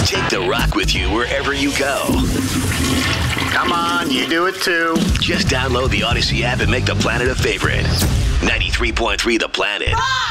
Take the rock with you wherever you go. Come on, you do it too. Just download the Odyssey app and make the planet a favorite. 93.3 The Planet.